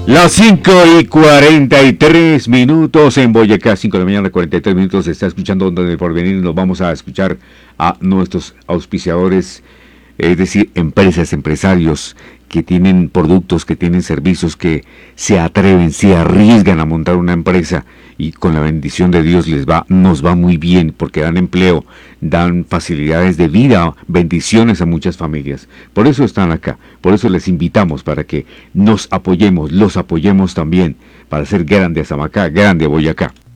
Las 5:43 en Boyacá, 5 de la mañana, 43 minutos. Se está escuchando Onda del Porvenir. Nos vamos a escuchar a nuestros auspiciadores, es decir, empresas, empresarios que tienen productos, que tienen servicios, que se atreven, se arriesgan a montar una empresa y con la bendición de Dios nos va muy bien porque dan empleo, dan facilidades de vida, bendiciones a muchas familias. Por eso están acá, por eso les invitamos para que nos apoyemos, los apoyemos también para hacer grande Zamacá, grande Boyacá.